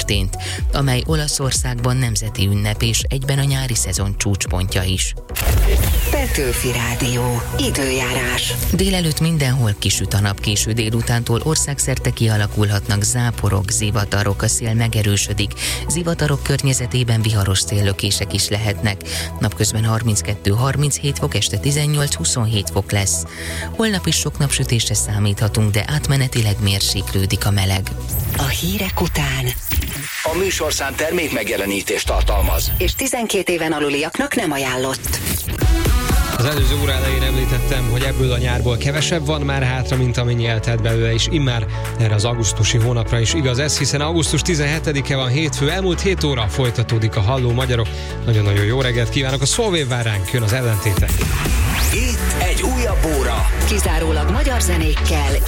történt, amely Olaszországban nemzeti ünnep és egyben a nyári szezon csúcspontja is. Petőfi Rádió. Időjárás. Délelőtt mindenhol kisüt a nap, késő délutántól országszerte kialakulhatnak záporok, zivatarok, a szél megerősödik. Zivatarok környezetében viharos széllökések is lehetnek. Napközben 32-37 fok, este 18-27 fok lesz. Holnap is sok napsütésre számíthatunk, de átmenetileg mérséklődik a meleg. A hírek után A műsorszám termék megjelenítést tartalmaz, és 12 éven aluliaknak nem ajánlott. Az előző óra elején említettem, hogy ebből a nyárból kevesebb van már hátra, mint amennyi eltelt belőle, és immár erre az augusztusi hónapra is igaz ez, hiszen augusztus 17-e van hétfő, elmúlt 7 óra folytatódik a Halló Magyarok. Nagyon-nagyon jó reggelt kívánok, a Szolvév vár ránk, jön az ellentéte. itt egy újabb óra. Kizárólag magyar zenékkel